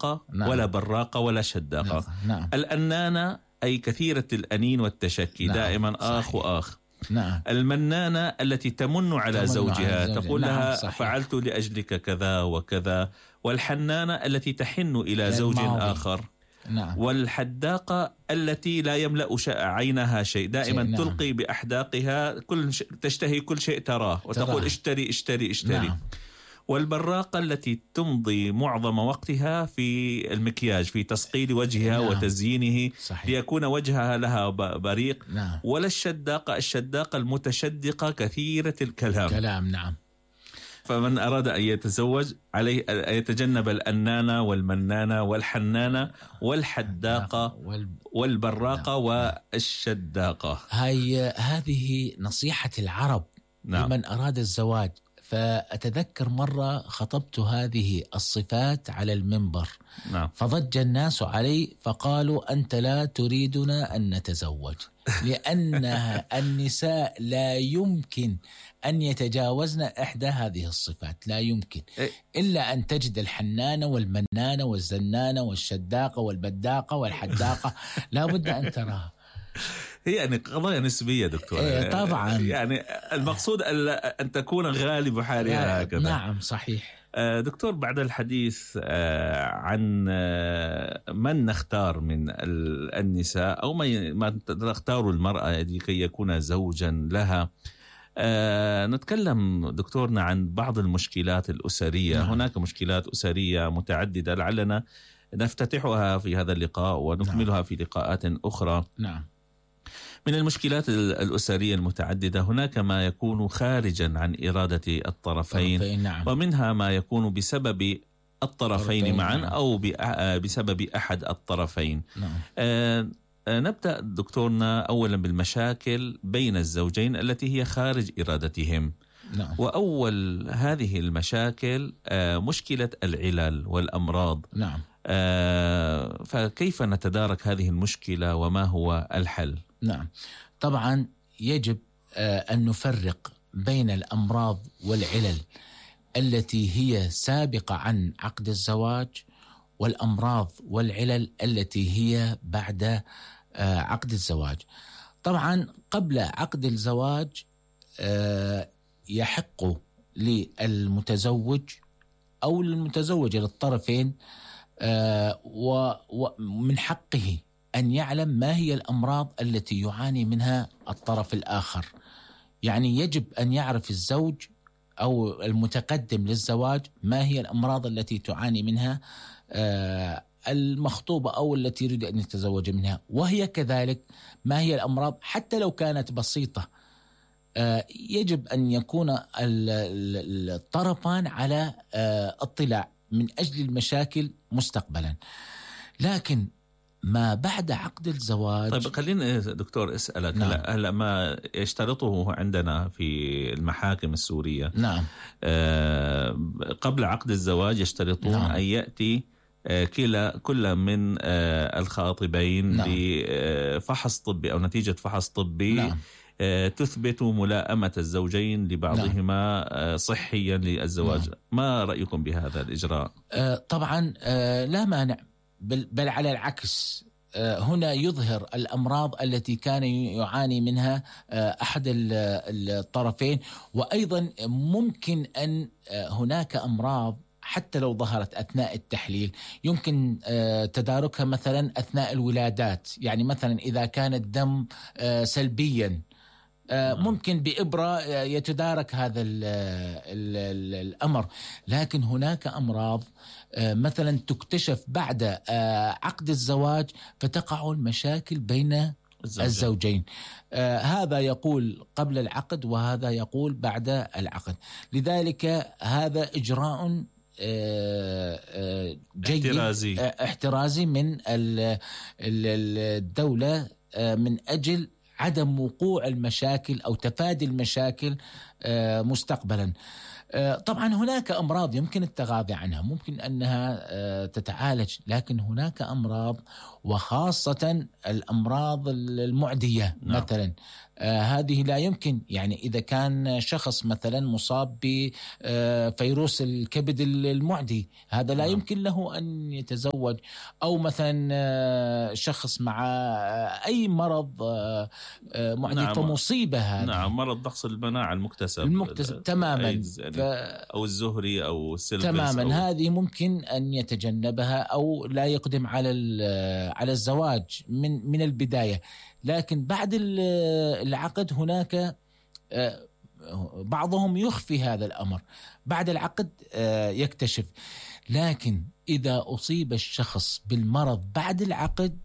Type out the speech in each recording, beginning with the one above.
حداقة ولا براقة ولا شداقة. الأنانة أي كثيرة الأنين والتشكي، دائما آخ وآخ. المنانة التي تمن على زوجها، تقول لها فعلت لأجلك كذا وكذا. والحنانة التي تحن إلى زوج آخر. والحداقة التي لا يملأ عينها شيء، دائما تلقي بأحداقها تشتهي كل شيء تراه وتقول اشتري اشتري اشتري. والبراقة التي تمضي معظم وقتها في المكياج، في تصقيل وجهها وتزيينه ليكون وجهها لها بريق. ولا الشداقة المتشدقة كثيرة الكلام. فمن أراد أن يتزوج عليه أن يتجنب الأنانة والمنانة والحنانة والحداقة والبراقة والشداقة. هذه نصيحة العرب لمن أراد الزواج. فأتذكر مرة خطبت هذه الصفات على المنبر، فضج الناس علي فقالوا أنت لا تريدنا أن نتزوج، لأن النساء لا يمكن أن يتجاوزن إحدى هذه الصفات، لا يمكن إلا أن تجد الحنانة والمنانة والزنانة والشداقة والبداقة والحداقة، لا بد أن تراها. هي يعني قضايا نسبية دكتور. طبعا يعني المقصود أن تكون غالب حالها هكذا. نعم صحيح. دكتور، بعد الحديث عن من نختار من النساء أو ما نختار المرأة لكي يكون زوجا لها، نتكلم دكتورنا عن بعض المشكلات الأسرية. هناك مشكلات أسرية متعددة لعلنا نفتتحها في هذا اللقاء ونكملها في لقاءات أخرى. من المشكلات الأسرية المتعددة هناك ما يكون خارجا عن إرادة الطرفين. ومنها ما يكون بسبب الطرفين معا أو بسبب أحد الطرفين. نبدأ دكتورنا أولا بالمشاكل بين الزوجين التي هي خارج إرادتهم. وأول هذه المشاكل مشكلة العلل والأمراض. فكيف نتدارك هذه المشكلة وما هو الحل؟ طبعا يجب أن نفرق بين الأمراض والعلل التي هي سابقة عن عقد الزواج، والأمراض والعلل التي هي بعد عقد الزواج. طبعا قبل عقد الزواج يحق للمتزوج أو للمتزوجة للطرفين ومن حقه أن يعلم ما هي الأمراض التي يعاني منها الطرف الآخر. يعني يجب أن يعرف الزوج أو المتقدم للزواج ما هي الأمراض التي تعاني منها المخطوبة أو التي يريد أن يتزوج منها، وهي كذلك ما هي الأمراض حتى لو كانت بسيطة. يجب أن يكون الطرفان على اطلاع من أجل المشاكل مستقبلا. لكن ما بعد عقد الزواج. طيب خليني دكتور أسألك. هلا ما يشترطه عندنا في المحاكم السورية. قبل عقد الزواج يشترطون أن يأتي كل من الخاطبين بفحص طبي أو نتيجة فحص طبي تثبت ملائمة الزوجين لبعضهما صحيا للزواج. ما رأيكم بهذا الإجراء؟ طبعا لا مانع، بل على العكس. هنا يظهر الأمراض التي كان يعاني منها أحد الطرفين. وأيضا ممكن أن هناك أمراض حتى لو ظهرت أثناء التحليل يمكن تداركها مثلا أثناء الولادات. يعني مثلا إذا كان الدم سلبيا ممكن بإبرة يتدارك هذا الأمر. لكن هناك أمراض مثلا تكتشف بعد عقد الزواج فتقع المشاكل بين الزوجين. هذا يقول قبل العقد وهذا يقول بعد العقد. لذلك هذا إجراء جيد احترازي من الدولة من أجل عدم وقوع المشاكل أو تفادي المشاكل مستقبلا. طبعا هناك أمراض يمكن التغاضي عنها، ممكن أنها تتعالج، لكن هناك أمراض وخاصة الأمراض المعدية مثلا هذه لا يمكن، يعني إذا كان شخص مثلا مصاب بفيروس الكبد المعدي هذا لا يمكن له أن يتزوج، أو مثلا شخص مع أي مرض معدي فمصيبة هذه مرض نقص المناعة المكتسب تماما يعني أو الزهري أو السيلفرز تماما هذه ممكن أن يتجنبها أو لا يقدم على الزواج من البداية. لكن بعد العقد هناك بعضهم يخفي هذا الأمر، بعد العقد يكتشف. لكن إذا أصيب الشخص بالمرض بعد العقد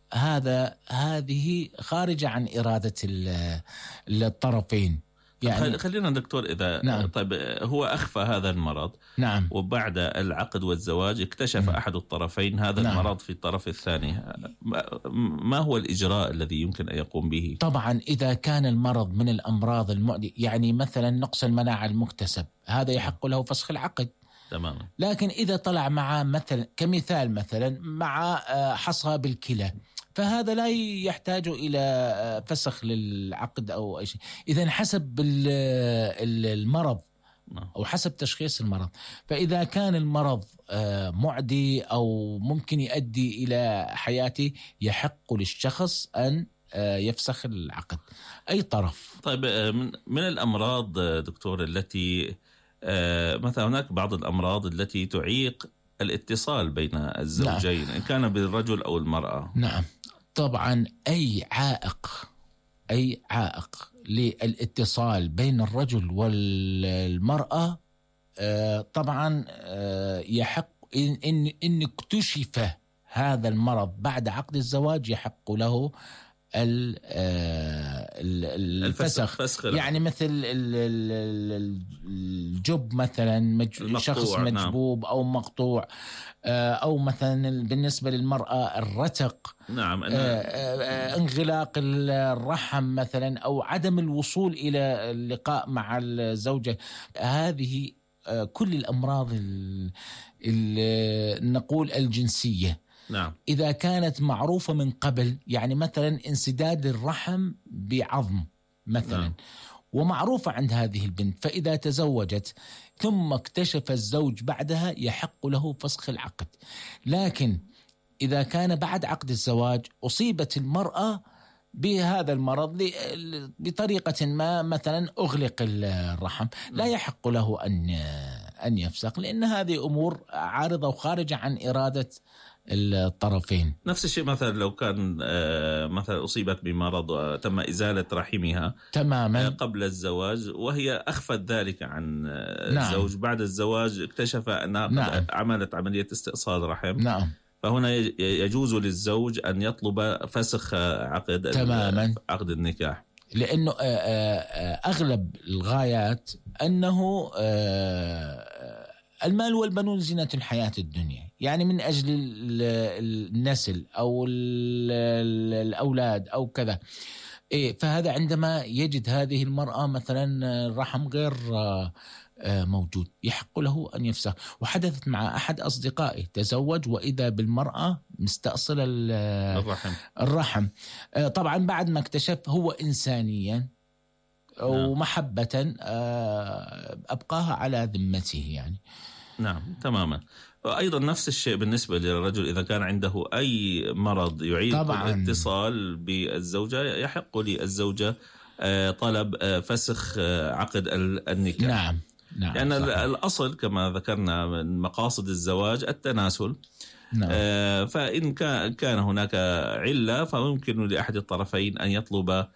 هذه خارجة عن إرادة الطرفين. يعني خلينا دكتور إذا طيب هو أخفى هذا المرض وبعد العقد والزواج اكتشف أحد الطرفين هذا المرض في الطرف الثاني، ما هو الإجراء الذي يمكن أن يقوم به؟ طبعا إذا كان المرض من الأمراض المعدية، يعني مثلا نقص المناعة المكتسب، هذا يحق له فسخ العقد تماما. لكن إذا طلع مع مثلا كمثال مثلا مع حصى بالكلى، فهذا لا يحتاج إلى فسخ للعقد أو أي شيء. إذا حسب المرض أو حسب تشخيص المرض، فإذا كان المرض معدي أو ممكن يؤدي إلى حياته يحق للشخص أن يفسخ العقد أي طرف. طيب من الأمراض دكتور التي مثلا هناك بعض الأمراض التي تعيق الاتصال بين الزوجين إن كان بالرجل أو المرأة. نعم طبعا أي عائق للاتصال بين الرجل والمرأة طبعا يحق إن اكتشف هذا المرض بعد عقد الزواج يحق له الفسخ. يعني مثل الجب مثلا شخص مجبوب أو مقطوع، أو مثلا بالنسبة للمرأة الرتق، انغلاق الرحم مثلا، أو عدم الوصول إلى اللقاء مع الزوجة. هذه كل الأمراض نقول الجنسية إذا كانت معروفة من قبل، يعني مثلا انسداد الرحم بعظم مثلا ومعروفة عند هذه البنت، فإذا تزوجت ثم اكتشف الزوج بعدها يحق له فسخ العقد. لكن إذا كان بعد عقد الزواج أصيبت المرأة بهذا المرض بطريقة ما، مثلا أغلق الرحم، لا يحق له أن يفسخ، لأن هذه أمور عارضة وخارجة عن إرادة الطرفين. نفس الشيء مثلا لو كان مثلا أصيبت بمرض تم إزالة رحمها تماما قبل الزواج وهي أخفت ذلك عن الزوج، بعد الزواج اكتشف أنها عملت عملية استئصال رحم، فهنا يجوز للزوج أن يطلب فسخ عقد النكاح، لأنه أغلب الغايات أنه المال والبنون زينة الحياة الدنيا، يعني من أجل النسل أو الأولاد أو كذا. فهذا عندما يجد هذه المرأة مثلا الرحم غير موجود يحق له أن يفسخ. وحدثت مع أحد أصدقائي تزوج وإذا بالمرأة مستأصل الرحم. طبعا بعد ما اكتشف هو إنسانيا ومحبة أبقاها على ذمته يعني. تماما. وأيضا نفس الشيء بالنسبة للرجل إذا كان عنده أي مرض يعيق الاتصال بالزوجة يحق للزوجة طلب فسخ عقد النكاح. لأن الأصل كما ذكرنا من مقاصد الزواج التناسل. فإن كان هناك علة فممكن لأحد الطرفين أن يطلب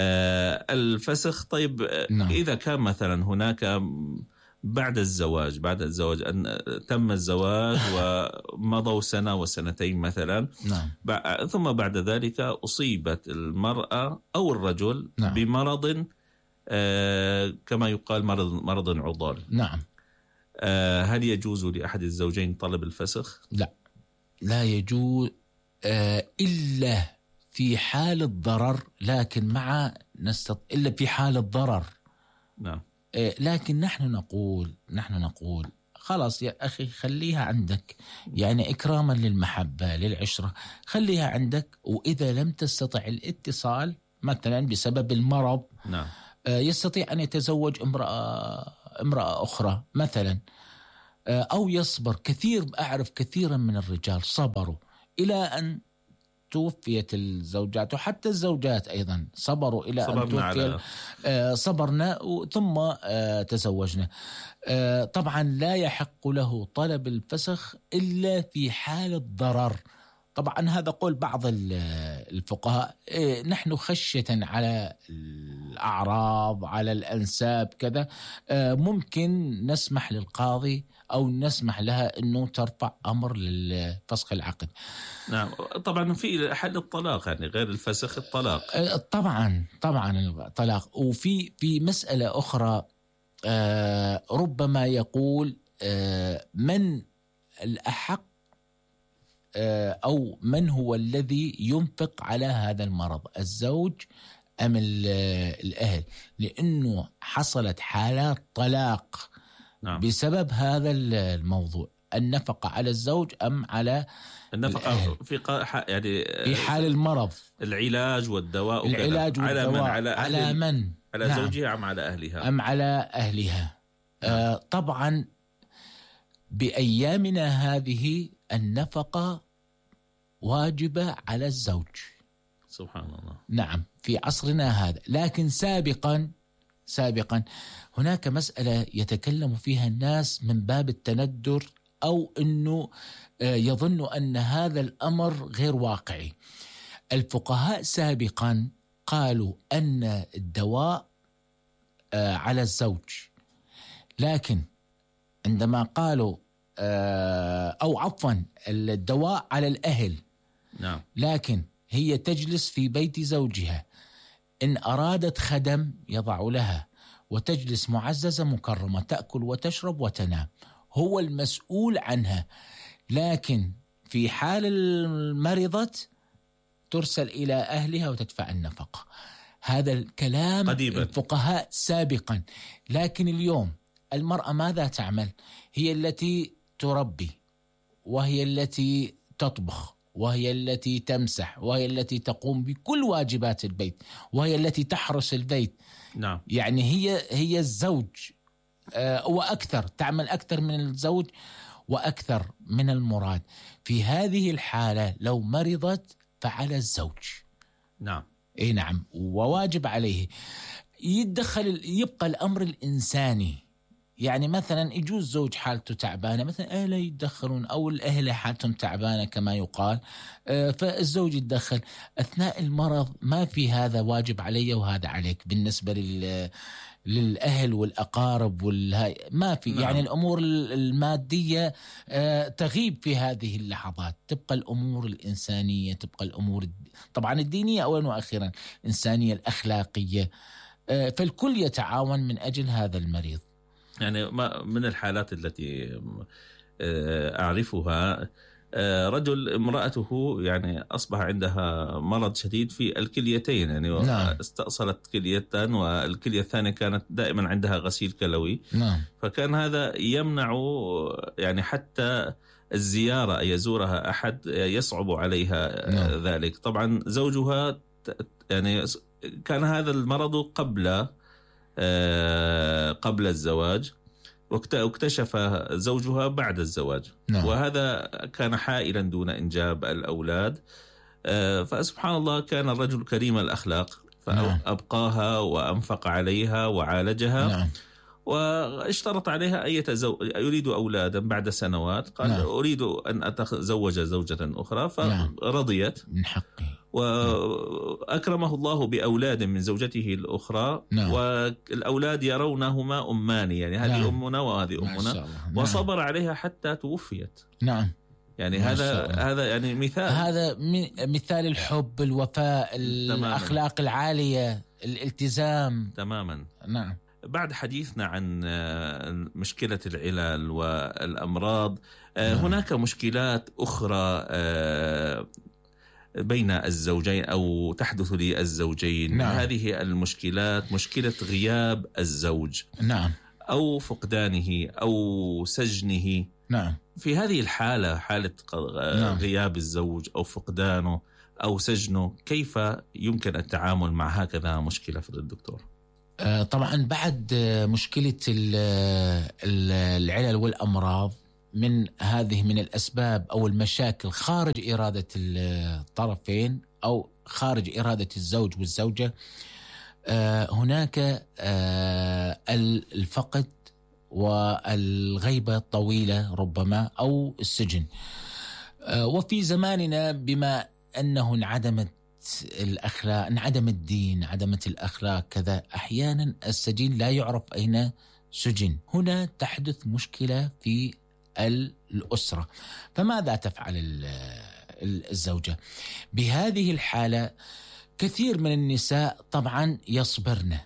الفسخ. طيب إذا كان مثلا هناك بعد الزواج أن تم الزواج ومضوا سنة وسنتين مثلا، ثم بعد ذلك أصيبت المرأة أو الرجل بمرض كما يقال مرض عضال، هل يجوز لأحد الزوجين طلب الفسخ؟ لا يجوز إلا في حال الضرر، لكن إلا في حال الضرر. لكن نحن نقول خلاص يا أخي خليها عندك، يعني إكراما للمحبة للعشرة، خليها عندك، وإذا لم تستطع الاتصال مثلا بسبب المرض نعم. يستطيع أن يتزوج امرأة أخرى مثلا، أو يصبر. أعرف كثيرا من الرجال صبروا إلى أن توفيت الزوجات، وحتى الزوجات أيضا صبروا إلى أن توفي. صبرنا ثم تزوجنا. طبعا لا يحق له طلب الفسخ إلا في حال الضرر. طبعا هذا قول بعض الفقهاء. نحن خشية على الأعراض، على الأنساب كذا، ممكن نسمح للقاضي أو نسمح لها أنه ترفع أمر للفسخ العقد. نعم. طبعا في حل الطلاق، يعني غير الفسخ الطلاق. طبعا الطلاق. وفي مسألة أخرى، ربما يقول من الأحق أو من هو الذي ينفق على هذا المرض، الزوج أم الأهل؟ لأنه حصلت حالات طلاق نعم. بسبب هذا الموضوع. النفقة على الزوج أم على النفقة يعني في حال المرض، العلاج والدواء على من؟ على نعم. زوجها أم على أهلها؟ نعم. طبعا بأيامنا هذه النفقة واجبة على الزوج. سبحان الله. نعم، في عصرنا هذا. لكن سابقا هناك مسألة يتكلم فيها الناس من باب التندر، أو أنه يظن أن هذا الأمر غير واقعي. الفقهاء سابقا قالوا أن الدواء على الزوج، لكن عندما قالوا أو عفوا الدواء على الأهل. نعم. لكن هي تجلس في بيت زوجها، إن أرادت خدم يضع لها، وتجلس معززة مكرمة، تأكل وتشرب وتنام، هو المسؤول عنها. لكن في حال المرضة ترسل إلى أهلها وتدفع النفقة. هذا الكلام قديما الفقهاء سابقا. لكن اليوم المرأة ماذا تعمل؟ هي التي تربي، وهي التي تطبخ، وهي التي تمسح، وهي التي تقوم بكل واجبات البيت، وهي التي تحرس البيت. نعم. يعني هي الزوج وأكثر، تعمل أكثر من الزوج وأكثر من المراد. في هذه الحالة لو مرضت فعلى الزوج. نعم. نعم، وواجب عليه يتدخل. يبقى الأمر الإنساني. يعني مثلا يجوز زوج حالته تعبانة، مثلا أهله يتدخلون، أو الأهل حالتهم تعبانة كما يقال، فالزوج يتدخل أثناء المرض. ما في هذا واجب علي وهذا عليك بالنسبة للأهل والأقارب ما في. نعم. يعني الأمور المادية تغيب في هذه اللحظات. تبقى الأمور الإنسانية، تبقى الأمور طبعا الدينية أولا وأخيرا، الإنسانية الأخلاقية. فالكل يتعاون من أجل هذا المريض. يعني من الحالات التي أعرفها، رجل امرأته يعني أصبح عندها مرض شديد في الكليتين، يعني نعم. استأصلت كليتان، والكلية الثانية كانت دائما عندها غسيل كلوي. نعم. فكان هذا يمنع يعني حتى الزيارة، يزورها أحد يصعب عليها. نعم. ذلك طبعا زوجها يعني كان هذا المرض قبل الزواج، واكتشف زوجها بعد الزواج. نعم. وهذا كان حائلا دون إنجاب الأولاد. فسبحان الله كان الرجل كريم الأخلاق، فأبقاها وأنفق عليها وعالجها. نعم. واشترط عليها أن يريد أولادا بعد سنوات. قال نعم. أريد أن أتزوج زوجة أخرى، فرضيت من حقه، وأكرمه الله بأولاد من زوجته الأخرى. نعم. والأولاد يرونهما أمان، يعني هذه نعم. أمنا وهذه أمنا. نعم. وصبر عليها حتى توفيت. نعم. يعني هذا يعني مثال الحب، الوفاء، الأخلاق العالية، الالتزام تماما. نعم. بعد حديثنا عن مشكلة العلل والأمراض، هناك مشكلات أخرى بين الزوجين أو تحدث للزوجين. نعم. هذه المشكلات مشكلة غياب الزوج. نعم. أو فقدانه أو سجنه نعم. في هذه الحالة، حالة غياب الزوج أو فقدانه أو سجنه، كيف يمكن التعامل مع هكذا مشكلة في الدكتور؟ طبعا بعد مشكلة العلل والأمراض من الأسباب أو المشاكل خارج إرادة الطرفين أو خارج إرادة الزوج والزوجة، هناك الفقد والغيبة الطويلة ربما أو السجن. وفي زماننا بما أنه انعدمت الأخلاق، انعدم الدين، انعدمت الأخلاق كذا، أحيانا السجين لا يعرف أين سجن. هنا تحدث مشكلة في الأسرة. فماذا تفعل الزوجة بهذه الحالة؟ كثير من النساء طبعا يصبرن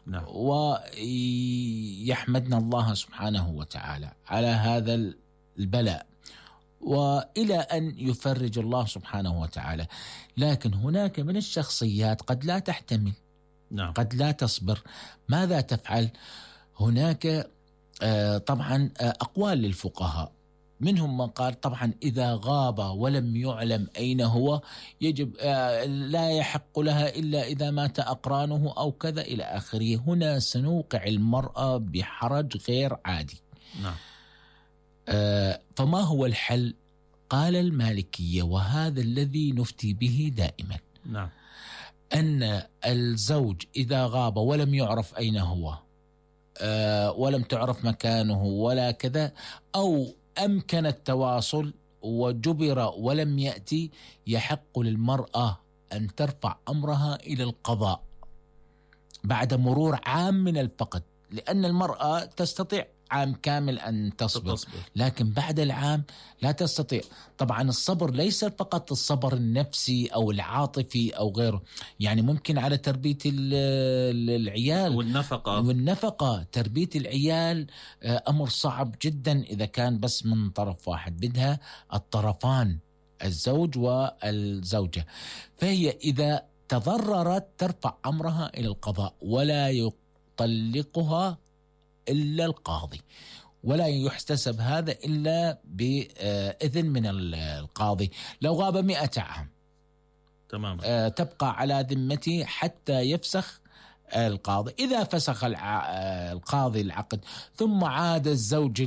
ويحمدن الله سبحانه وتعالى على هذا البلاء، وإلى أن يفرج الله سبحانه وتعالى. لكن هناك من الشخصيات قد لا تحتمل، قد لا تصبر. ماذا تفعل؟ هناك طبعا أقوال للفقهاء، منهم من قال طبعا إذا غاب ولم يعلم أين هو يجب لا يحق لها إلا إذا مات أقرانه أو كذا إلى آخره. هنا سنوقع المرأة بحرج غير عادي. فما هو الحل؟ قال المالكية، وهذا الذي نفتي به دائما، أن الزوج إذا غاب ولم يعرف أين هو ولم تعرف مكانه ولا كذا، أو أمكن التواصل وجبر ولم يأتي، يحق للمرأة أن ترفع أمرها إلى القضاء بعد مرور عام من الفقد، لأن المرأة تستطيع عام كامل أن تصبر، لكن بعد العام لا تستطيع. طبعا الصبر ليس فقط الصبر النفسي أو العاطفي أو غيره، يعني ممكن على تربية العيال والنفقة. تربية العيال أمر صعب جدا إذا كان بس من طرف واحد، بدها الطرفان الزوج والزوجة. فهي إذا تضررت ترفع أمرها إلى القضاء، ولا يطلقها إلا القاضي، ولا يحتسب هذا إلا بإذن من القاضي. لو غاب 100 عام تماما تبقى على ذمته حتى يفسخ القاضي. إذا فسخ القاضي العقد ثم عاد الزوج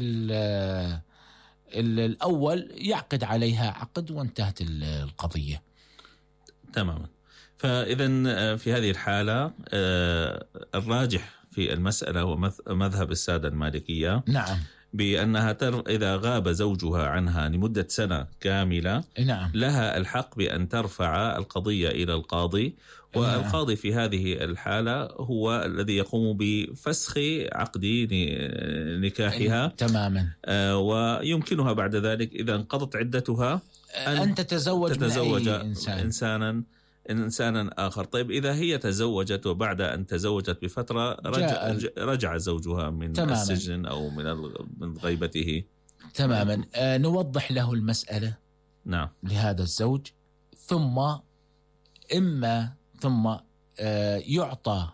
الأول يعقد عليها عقد وانتهت القضية تماما. فإذا في هذه الحالة الراجح في المسألة ومذهب السادة المالكية بأنها إذا غاب زوجها عنها لمدة سنة كاملة لها الحق بأن ترفع القضية إلى القاضي، والقاضي في هذه الحالة هو الذي يقوم بفسخ عقد نكاحها تماما، ويمكنها بعد ذلك إذا انقضت عدتها أن تتزوج إنسانا آخر. طيب إذا هي تزوجت وبعد أن تزوجت بفترة رجع زوجها من تماماً. السجن أو من غيبته تماما، نوضح له المسألة لهذا الزوج، ثم يعطى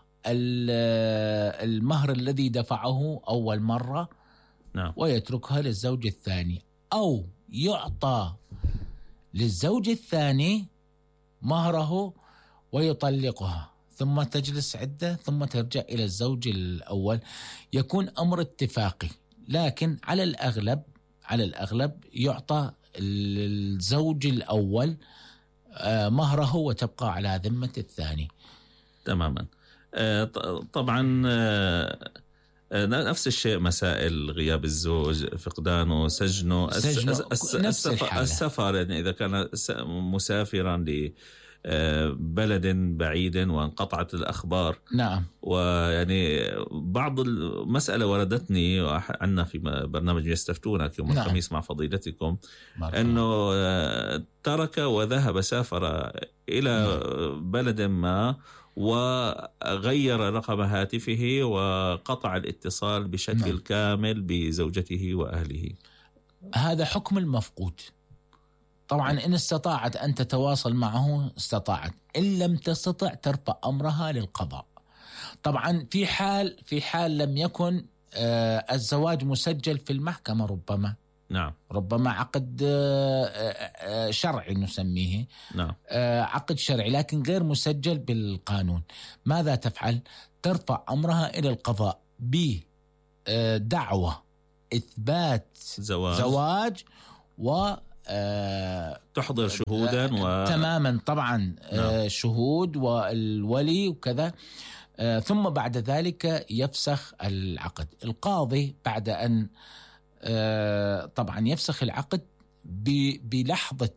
المهر الذي دفعه أول مرة ويتركها للزوج الثاني، أو يعطى للزوج الثاني مهره ويطلقها، ثم تجلس عدة، ثم ترجع إلى الزوج الأول. يكون أمر اتفاقي، لكن على الأغلب يعطى الزوج الأول مهره وتبقى على ذمة الثاني تماما. طبعا نفس الشيء مسائل غياب الزوج، فقدانه، سجنه السفر، يعني إذا كان مسافرا لبلد بعيد وانقطعت الأخبار. ويعني بعض المسألة وردتني عنا في برنامج يستفتونك يوم الخميس مع فضيلتكم، أنه ترك وذهب سافر إلى بلد ما وغير رقم هاتفه وقطع الاتصال بشكل كامل بزوجته وأهله. هذا حكم المفقود. طبعا إن استطاعت أن تتواصل معه استطاعت، إن لم تستطع ترفع أمرها للقضاء. طبعا في حال لم يكن الزواج مسجل في المحكمة ربما، نعم. ربما عقد شرعي نسميه، نعم. عقد شرعي لكن غير مسجل بالقانون. ماذا تفعل؟ ترفع أمرها إلى القضاء بدعوة إثبات زواج و تحضر شهودا تماما طبعا. شهود والولي وكذا. ثم بعد ذلك يفسخ العقد. القاضي بعد أن طبعا يفسخ العقد بلحظة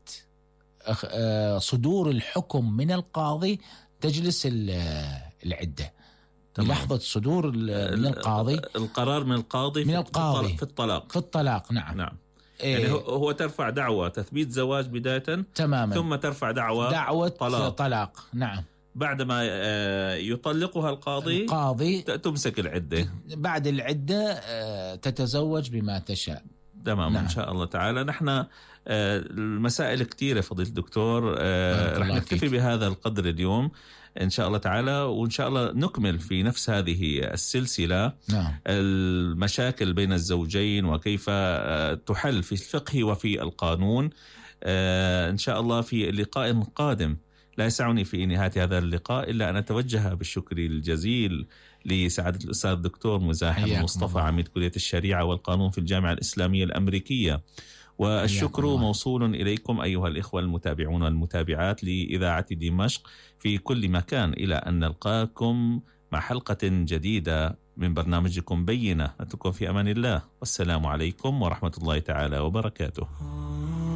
صدور الحكم من القاضي تجلس العدة. بلحظة صدور من القاضي القرار من القاضي في الطلاق. نعم. يعني هو ترفع دعوة تثبيت زواج بداية تماما، ثم ترفع دعوة طلاق. نعم. بعدما يطلقها القاضي تمسك العدة. بعد العدة تتزوج بما تشاء. تمام. نعم. إن شاء الله تعالى. نحن المسائل كثيرة فضيلة الدكتور، رح نكتفي بهذا القدر اليوم إن شاء الله تعالى، وإن شاء الله نكمل في نفس هذه السلسلة. نعم. المشاكل بين الزوجين وكيف تحل في الفقه وفي القانون إن شاء الله في اللقاء القادم. لا يسعني في نهاية هذا اللقاء إلا أن أتوجه بالشكر الجزيل لسعادة الأستاذ الدكتور مزاحم مصطفى، عميد كلية الشريعة والقانون في الجامعة الإسلامية الأمريكية. والشكر موصول إليكم أيها الإخوة المتابعون والمتابعات لإذاعة دمشق في كل مكان، إلى أن نلقاكم مع حلقة جديدة من برنامجكم بينة. أترككم في أمان الله، والسلام عليكم ورحمة الله تعالى وبركاته.